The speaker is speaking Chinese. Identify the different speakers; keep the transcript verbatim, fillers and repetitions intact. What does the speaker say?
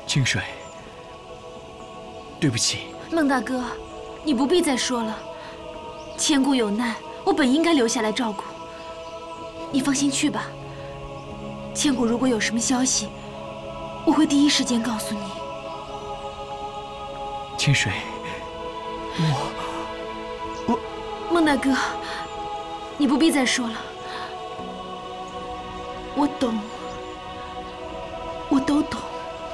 Speaker 1: 清水，对不起。
Speaker 2: 孟大哥，你不必再说了。千古有难，我本应该留下来照顾。你放心去吧。千古如果有什么消息，我会第一时间告诉你。
Speaker 1: 清水，我我……
Speaker 2: 孟大哥，你不必再说了。我懂，我都懂。